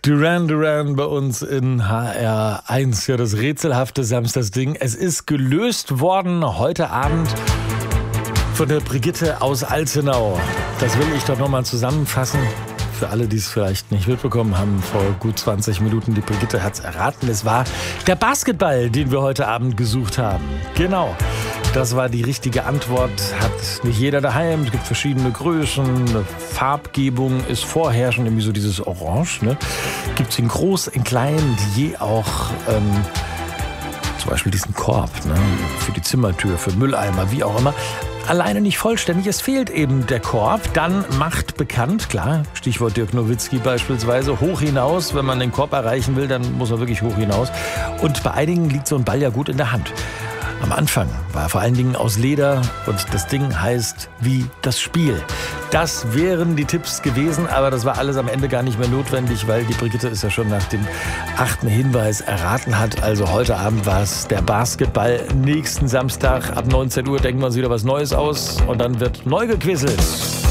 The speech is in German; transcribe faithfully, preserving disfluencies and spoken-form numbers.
Duran Duran bei uns in H R eins. Ja, das rätselhafte Samstagsding. Es ist gelöst worden heute Abend von der Brigitte aus Alzenau. Das will ich doch nochmal zusammenfassen. Für alle, die es vielleicht nicht mitbekommen haben, vor gut zwanzig Minuten, die Brigitte hat es erraten. Es war der Basketball, den wir heute Abend gesucht haben. Genau, das war die richtige Antwort. Hat nicht jeder daheim. Es gibt verschiedene Größen. Eine Farbgebung ist vorherrschend, irgendwie so dieses Orange. Ne? Gibt es in groß, in klein, je auch ähm, zum Beispiel diesen Korb, ne? Für die Zimmertür, für Mülleimer, wie auch immer. Alleine nicht vollständig, es fehlt eben der Korb. Dann macht bekannt, klar, Stichwort Dirk Nowitzki beispielsweise, hoch hinaus. Wenn man den Korb erreichen will, dann muss er wirklich hoch hinaus. Und bei einigen liegt so ein Ball ja gut in der Hand. Am Anfang war er vor allen Dingen aus Leder und das Ding heißt wie das Spiel. Das wären die Tipps gewesen, aber das war alles am Ende gar nicht mehr notwendig, weil die Brigitte es ja schon nach dem achten Hinweis erraten hat. Also heute Abend war es der Basketball. Nächsten Samstag ab neunzehn Uhr denken wir uns wieder was Neues aus und dann wird neu gequizzt.